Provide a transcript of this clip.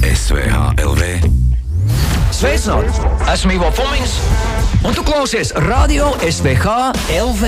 SVH LV. Sveicināti! Esmu Ivo Fomins, un tu klausies Radio SVH LV.